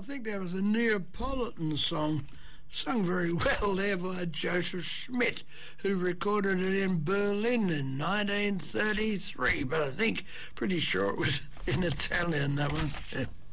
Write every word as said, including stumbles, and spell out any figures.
think that was a Neapolitan song, sung very well there by Joseph Schmidt, who recorded it in Berlin in nineteen thirty-three, but I think, pretty sure it was in Italian, that one. Yeah.